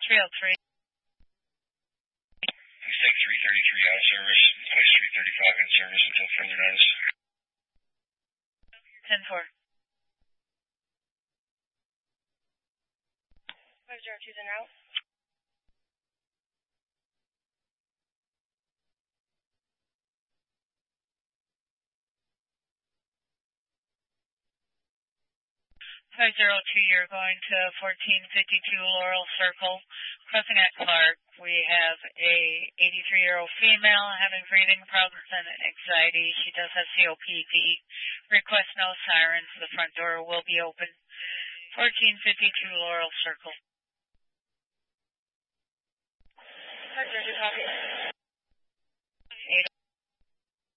303. Mistake 333 out of service. Place 335 in service until further notice. 10-4. 502's en route. You're going to 1452 Laurel Circle. Crossing at Clark, we have a 83-year-old female having breathing problems and anxiety. She does have COPD. Request no sirens. The front door will be open. 1452 Laurel Circle. 502 copy. 8